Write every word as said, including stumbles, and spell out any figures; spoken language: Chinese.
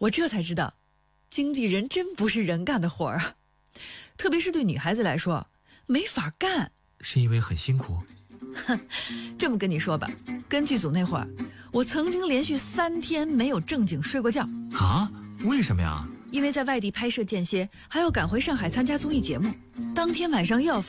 我这才知道，经纪人真不是人干的活儿啊，特别是对女孩子来说，没法干。 是因为很辛苦？ 哼，这么跟你说吧，跟剧组那会儿，我曾经连续三天没有正经睡过觉。 啊？为什么呀？ 因为在外地拍摄间歇，还要赶回上海参加综艺节目，当天晚上又要发